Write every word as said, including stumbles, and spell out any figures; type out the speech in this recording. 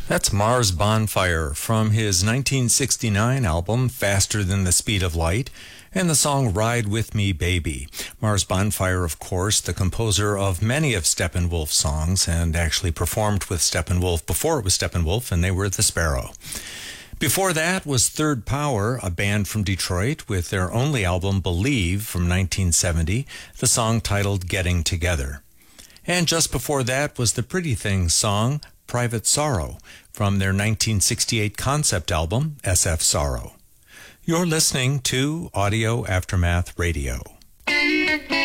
That's Mars Bonfire from his nineteen sixty-nine album Faster Than the Speed of Light, and the song Ride With Me Baby. Mars Bonfire, of course, the composer of many of Steppenwolf's songs, and actually performed with Steppenwolf before it was Steppenwolf, and they were the Sparrow. Before that was Third Power, a band from Detroit, with their only album Believe from nineteen seventy, the song titled Getting Together. And just before that was the Pretty Things song Private Sorrow from their nineteen sixty-eight concept album S F Sorrow. You're listening to Audio Aftermath Radio.